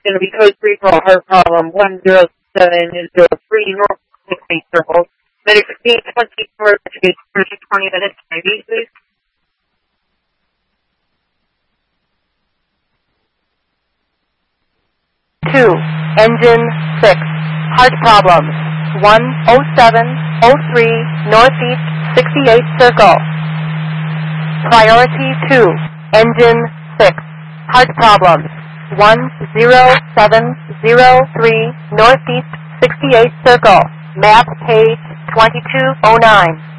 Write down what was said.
going to be code 3 for a heart problem, 10703 North 68 Circle. Medic 1524, investigate 20 minutes, maybe, please. Engine 6, heart problems, 10703 Northeast 68 Circle. Priority 2, Engine 6, heart problems, 10703 Northeast 68 Circle. Map page 2209.